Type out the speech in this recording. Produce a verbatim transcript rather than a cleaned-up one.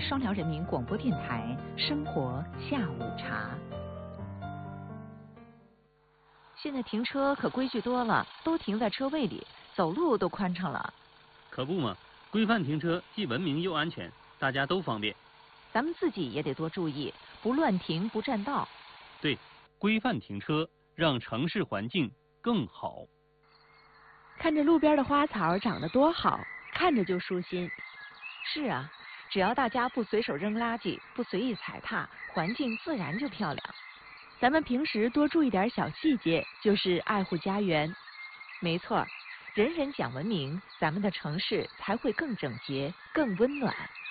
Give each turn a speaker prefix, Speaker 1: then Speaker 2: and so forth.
Speaker 1: 双辽人民广播电台生活下午茶。现在停车可规矩多了，都停在车位里，走路都宽敞了。
Speaker 2: 可不嘛，规范停车既文明又安全，大家都方便。
Speaker 1: 咱们自己也得多注意，不乱停不占道。
Speaker 2: 对，规范停车，让城市环境更好。
Speaker 3: 看着路边的花草长得多好，看着就舒心。
Speaker 1: 是啊，只要大家不随手扔垃圾，不随意踩踏，环境自然就漂亮。
Speaker 3: 咱们平时多注意点小细节，就是爱护家园。
Speaker 1: 没错，人人讲文明，咱们的城市才会更整洁、更温暖。